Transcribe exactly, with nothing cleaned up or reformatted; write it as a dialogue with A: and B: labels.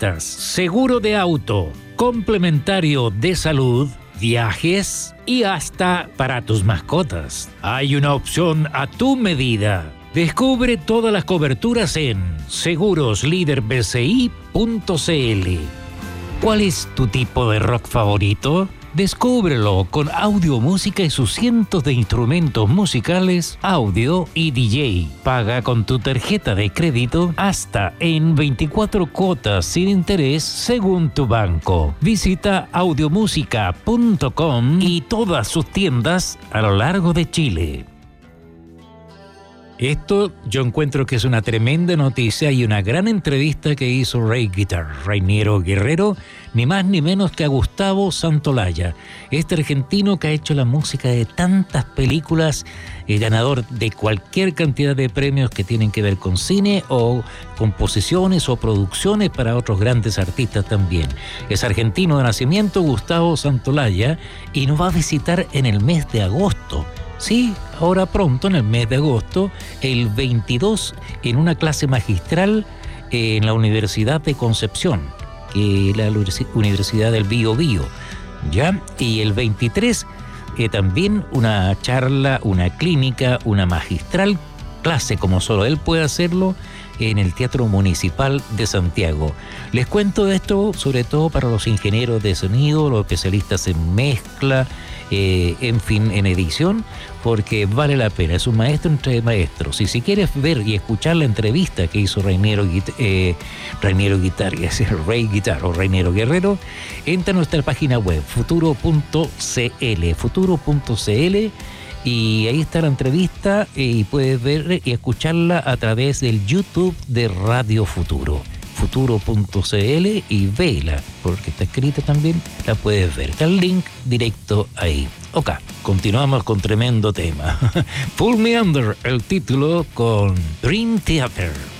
A: rentas, seguro de auto, complementario de salud, viajes y hasta para tus mascotas. Hay una opción a tu medida. Descubre todas las coberturas en seguros líder b c i punto c l. ¿Cuál es tu tipo de rock favorito? Descúbrelo con Audio Música y sus cientos de instrumentos musicales, audio y D J. Paga con tu tarjeta de crédito hasta en veinticuatro cuotas sin interés según tu banco. Visita audiomúsica punto com y todas sus tiendas a lo largo de Chile. Esto yo encuentro que es una tremenda noticia y una gran entrevista que hizo Ray Guitar, Rainiero Guerrero, ni más ni menos que a Gustavo Santolaya, este argentino que ha hecho la música de tantas películas, eh, ganador de cualquier cantidad de premios que tienen que ver con cine o composiciones o producciones para otros grandes artistas también. Es argentino de nacimiento, Gustavo Santolaya, y nos va a visitar en el mes de agosto. Sí, ahora pronto, en el mes de agosto, el veintidós, en una clase magistral eh, en la Universidad de Concepción, que es la Universidad del Bío Bío, ¿ya? Y el veintitrés, eh, también una charla, una clínica, una magistral clase, como solo él puede hacerlo, en el Teatro Municipal de Santiago. Les cuento esto sobre todo para los ingenieros de sonido, los especialistas en mezcla, eh, en fin, en edición, porque vale la pena. Es un maestro entre maestros. Y si quieres ver y escuchar la entrevista que hizo Rainiero, eh, Rainiero Guitar, es decir, Ray Guitar o Rainiero Guerrero, entra a nuestra página web, futuro punto c l, futuro punto c l, y ahí está la entrevista y puedes ver y escucharla a través del YouTube de Radio Futuro, futuro punto c l, y vela, porque está escrita también, la puedes ver. Está el link directo ahí. Ok, continuamos con tremendo tema. Pull Me Under, el título con Dream Theater.